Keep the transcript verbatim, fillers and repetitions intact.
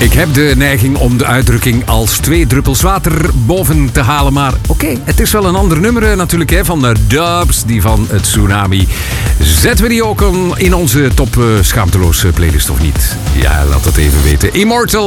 Ik heb de neiging om de uitdrukking als twee druppels water boven te halen. Maar oké, okay, het is wel een ander nummer uh, natuurlijk hè, van de Dubs, die van het Tsunami. Zetten we die ook in onze top uh, schaamteloos playlist of niet? Ja, laat het even weten. Immortal.